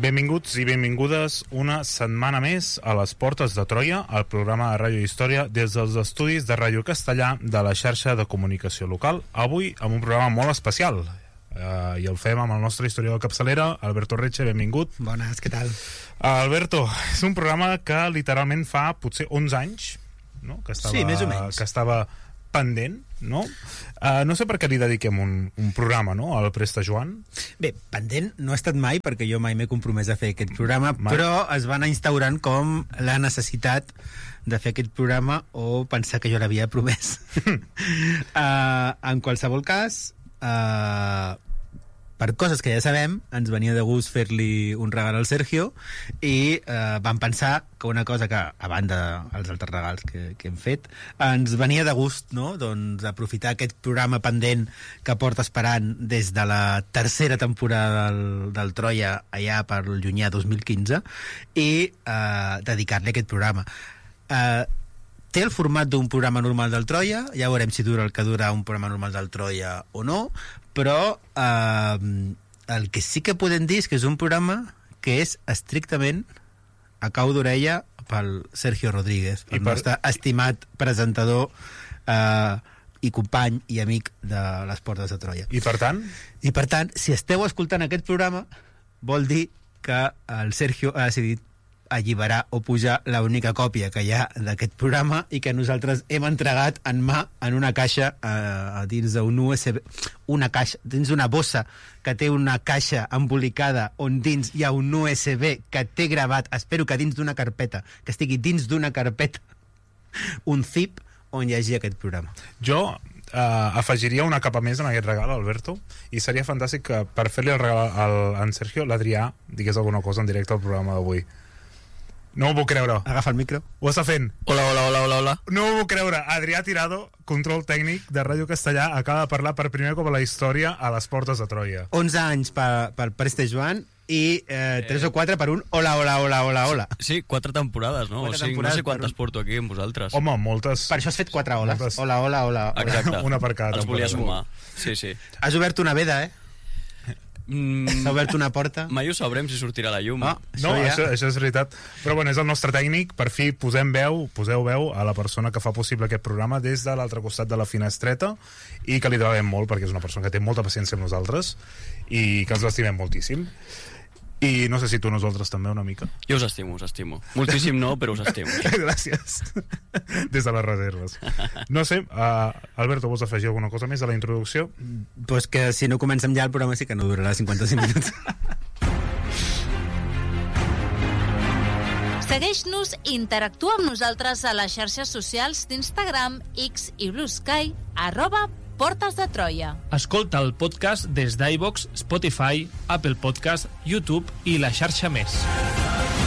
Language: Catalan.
Benvinguts i benvingudes una setmana més a les Portes de Troia, el programa de Ràdio Història des dels estudis de Ràdio Castellà de la xarxa de comunicació local. Avui amb un programa molt especial i el fem amb el nostre historiador de capçalera, Alberto Reche, benvingut. Bones, què tal? Alberto, és un programa que literalment fa potser 11 anys, no? Que estava, sí, més o menys. Que estava pendent, no? No sé per què li dediquem un programa, no?, al Presta Joan. Bé, pendent no ha estat mai, perquè jo mai m'he compromès a fer aquest programa, però es van instaurant com la necessitat de fer aquest programa o pensar que jo l'havia promès. En qualsevol cas, per coses que ja sabem, ens venia de gust fer-li un regal al Sergio i vam pensar que una cosa que, a banda dels altres regals que hem fet, ens venia de gust, no?, doncs aprofitar aquest programa pendent que porta esperant des de la tercera temporada del Troia allà per el llunyà 2015 i dedicar-li aquest programa. Té el format d'un programa normal del Troia, ja veurem si dura el que dura un programa normal del Troia o no, però el que sí que podem dir és que és un programa que és estrictament a cau d'orella pel Sergio Rodríguez, el nostre estimat presentador i company i amic de les Portes de Troia. I per tant? I per tant, si esteu escoltant aquest programa, vol dir que el Sergio ha decidit alliberar o pujar l'única còpia que hi ha d'aquest programa i que nosaltres hem entregat en mà en una caixa dins d'un USB, dins d'una bossa que té una caixa embolicada on dins hi ha un USB que té gravat, espero que dins d'una carpeta, que estigui dins d'una carpeta, un zip on hi hagi aquest programa. Jo afegiria una capa més en aquest regal, Alberto, i seria fantàstic que per fer-li el regal a en Sergio, l'Adrià digués alguna cosa en directe al programa d'avui. No ho puc creure. Agafa el micro. Ho està fent. Hola. No ho puc creure. Adrià Tirado, control tècnic de Ràdio Castellà, acaba de parlar per primer cop a la història a les Portes de Troia. 11 anys per Presta Joan i 3 o 4 per un hola. Sí, 4 temporades, no? 4 temporades, no sé quantes porto aquí amb vosaltres. Home, moltes. Per això has fet 4 holes. Moltes. Hola. Exacte. Una per cada Els volia temporada. sumar. Sí. Has obert una veda, S'ha obert una porta. Mai ho sabrem si sortirà la llum. Això és veritat. Però bueno, és el nostre tècnic. Per fi poseu veu a la persona que fa possible aquest programa des de l'altre costat de la finestreta i que li devem molt perquè és una persona que té molta paciència amb nosaltres i que ens l'estimem moltíssim. I no sé si tu nosaltres també una mica. Jo us estimo. Moltíssim no, però us estimo. Gràcies. Des de les reserves. No sé, Alberto, vols afegir alguna cosa més a la introducció? Pues que si no comencem ja el programa sí que no durarà 55 minuts. Segueix-nos i interactua amb nosaltres a les xarxes socials d'Instagram, X i Blue Sky, @Portes de Troia. Escolta el podcast des d'iVoox, Spotify, Apple Podcast, YouTube i la xarxa més.